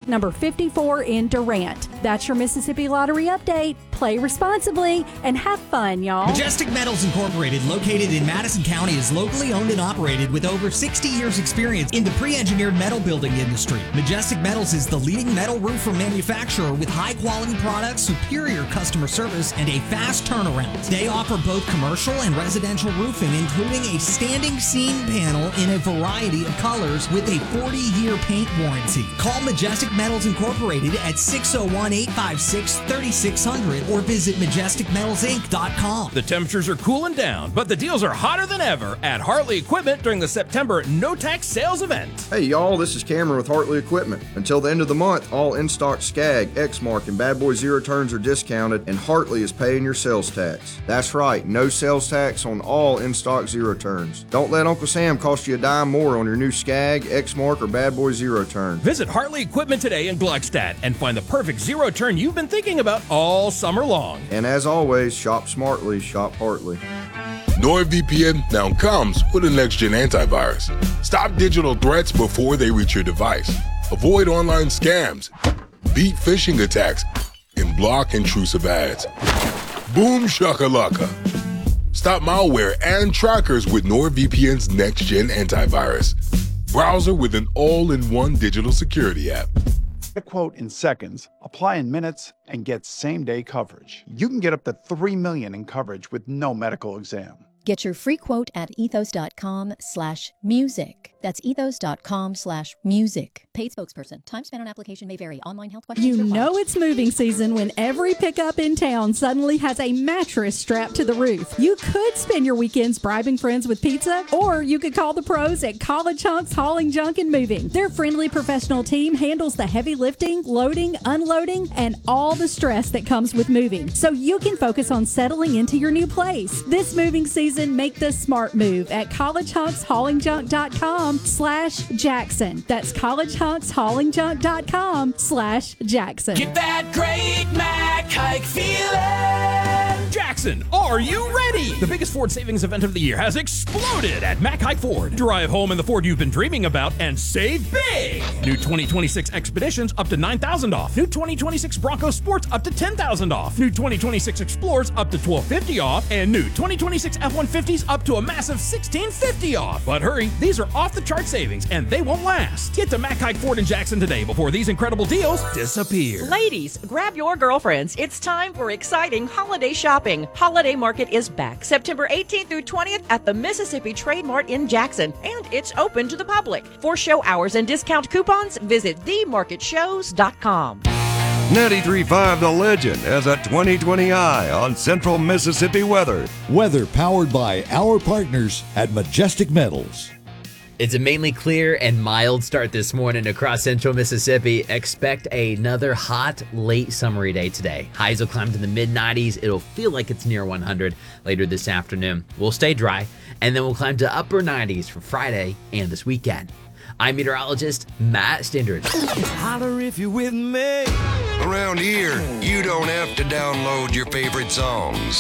number 54 in Durant. That's your Mississippi Lottery update. Play responsibly and have fun, y'all. Majestic Metals Incorporated, located in Madison County, is locally owned and operated with over 60 years experience in the pre-engineered metal building industry. Majestic Metals is the leading metal roofer manufacturer with high-quality products, superior customer service, and a fast turnaround. They offer both commercial and residential roofing, including a standing seam panel in a variety of colors with a 40-year paint warranty. Call Majestic Metals Incorporated at 601-856-3600 or visit MajesticMetalsInc.com. The temperatures are cooling down, but the deals are hotter than ever at Hartley Equipment during the September no-tax sales event. Hey y'all, this is Cameron with Hartley Equipment. Until the end of the month, all in-stock Skag, Exmark, and Bad Boy Zero Turns are discounted, and Hartley is paying your sales tax. That's right, no sales tax on all in-stock Zero Turns. Don't let Uncle Sam cost you a dime more on your new Skag, Exmark, or Bad Boy Zero Turn. Visit Hartley Equipment today in Gluckstadt and find the perfect zero turn you've been thinking about all summer long. And as always, shop smartly, shop Hartley. NordVPN now comes with a next-gen antivirus. Stop digital threats before they reach your device. Avoid online scams, beat phishing attacks, and block intrusive ads. Boom shakalaka. Stop malware and trackers with NordVPN's next-gen antivirus. Browser with an all-in-one digital security app. A quote in seconds, apply in minutes, and get same-day coverage. You can get up to $3 million in coverage with no medical exam. Get your free quote at ethos.com/music. That's ethos.com/music. Paid spokesperson. Time spent on application may vary. Online health questions. You know it's moving season when every pickup in town suddenly has a mattress strapped to the roof. You could spend your weekends bribing friends with pizza, or you could call the pros at College Hunks Hauling Junk and Moving. Their friendly professional team handles the heavy lifting, loading, unloading, and all the stress that comes with moving, so you can focus on settling into your new place. This moving season, make the smart move at collegehunksHaulingJunk.com/Jackson. That's collegehunksHaulingJunk.com/Jackson. Get that great Mac hike feeling. Jackson, are you ready? The biggest Ford savings event of the year has exploded at Mac Hike Ford. Drive home in the Ford you've been dreaming about and save big. New 2026 Expeditions up to $9,000 off. New 2026 Bronco Sports up to $10,000 off. New 2026 Explorers up to $1,250 off. And new 2026 F-150s up to a massive $1,650 off. But hurry, these are off-the-chart savings and they won't last. Get to Mac Hike Ford in Jackson today before these incredible deals disappear. Ladies, grab your girlfriends. It's time for exciting holiday shopping. Holiday Market is back September 18th through 20th at the Mississippi Trade Mart in Jackson, and it's open to the public. For show hours and discount coupons, visit themarketshows.com. 93.5 The Legend has a 2020 eye on Central Mississippi weather. Weather powered by our partners at Majestic Metals. It's a mainly clear and mild start this morning across central Mississippi. Expect another hot, late summery day today. Highs will climb to the mid-90s. It'll feel like it's near 100 later this afternoon. We'll stay dry, and then we'll climb to upper 90s for Friday and this weekend. I'm meteorologist Matt Stindard. Holler if you're with me. Around here, you don't have to download your favorite songs.